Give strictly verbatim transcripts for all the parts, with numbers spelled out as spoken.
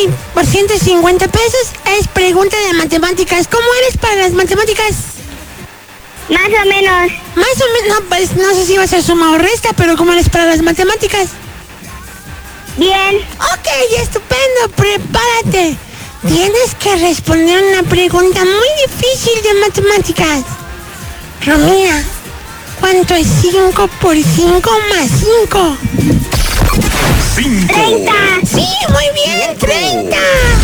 Ok, por ciento cincuenta pesos es pregunta de matemáticas. ¿Cómo eres para las matemáticas? Más o menos. Más o menos, no, pues no sé si va a ser suma o resta, pero ¿cómo eres para las matemáticas? Bien. Ok, estupendo, prepárate. Tienes que responder una pregunta muy difícil de matemáticas. Romina, ¿cuánto es cinco por cinco más cinco? cinco. treinta. Sí, muy bien, treinta.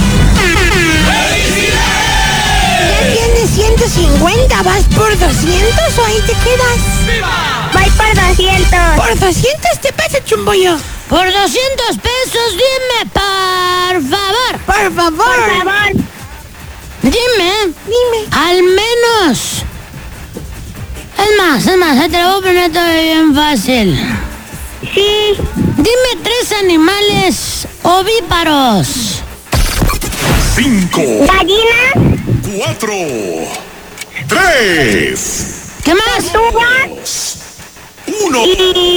Ya tienes ciento cincuenta, ¿vas por doscientos o ahí te quedas? Voy por doscientos. Por doscientos te pasa, chumbollo. Por doscientos pesos, dime, por favor. Por favor. Por favor. Dime, Dime. al menos. Es más, es más, te lo voy a poner todavía bien fácil. Sí. Dime tres animales ovíparos. cinco. Gallina. cuatro. tres. ¿Qué más? Tortuga. uno. Y...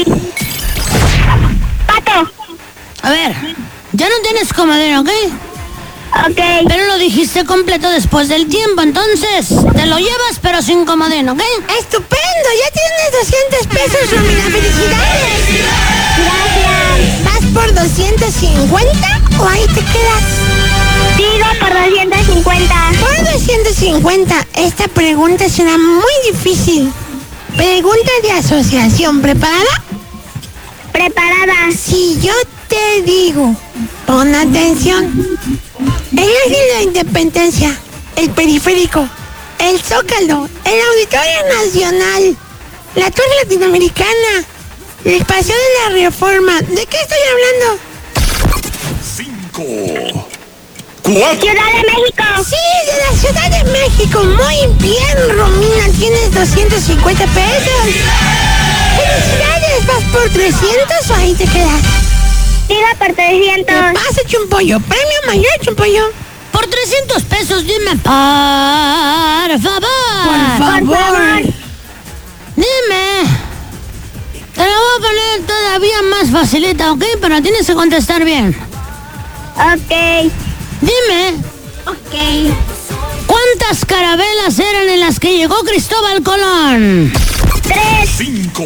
pato. A ver, ya no tienes comodín, ¿ok? Ok. Pero lo dijiste completo después del tiempo, entonces te lo llevas pero sin comodín, ¿ok? ¡Estupendo! ¡Ya tienes doscientos pesos, Romina! ¡Felicidades! Gracias. ¿Vas por doscientos cincuenta o ahí te quedas? Sigo por doscientos cincuenta. Por doscientos cincuenta, esta pregunta será muy difícil. Pregunta de asociación, ¿preparada? Preparada. Si yo te digo, pon atención. El Ángel de la Independencia, el Periférico, el Zócalo, el Auditorio Nacional, la Torre Latinoamericana, el Paseo de la Reforma. ¿De qué estoy hablando? cinco. cuatro. Ciudad de México. Sí, de la Ciudad de México. Muy bien, Romina, tienes doscientos cincuenta pesos. ¡Felicidades! ¿Vas por trescientos o ahí te quedas? Sigo por ¿Qué trescientos. pasa, Chumpollo? Premio mayor, Chumpollo. Por trescientos pesos, dime, por favor. Por Por favor. Dime. Te lo voy a poner todavía más facilita, ¿ok? Pero tienes que contestar bien. Ok. Dime, Ok. ¿cuántas carabelas eran en las que llegó Cristóbal Colón? Tres. cinco.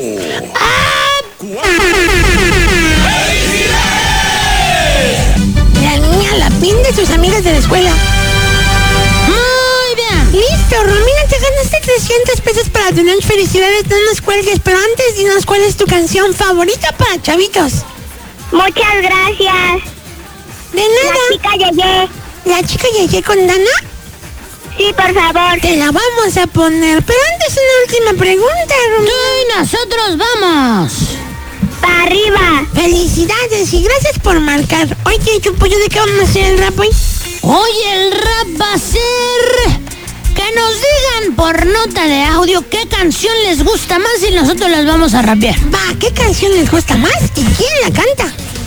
La niña la pin de sus amigas de la escuela. Muy bien. Listo, Romina, te ganaste trescientos pesos para tu lunch. Felicidades, no nos cuelgues. Pero antes, dinos cuál es tu canción favorita para chavitos. Muchas gracias. De La nada. chica Yeye. ¿La chica Yeye con Dana? Sí, por favor. Te la vamos a poner. Pero antes, una última pregunta, Tú Romina. y nosotros vamos. Para arriba. Felicidades y gracias por marcar. Oye, Chumpollo, ¿de qué vamos a hacer el rap hoy? Hoy el rap va a ser que nos digan por nota de audio qué canción les gusta más y nosotros las vamos a rapear. Va, ¿qué canción les gusta más y quién la canta?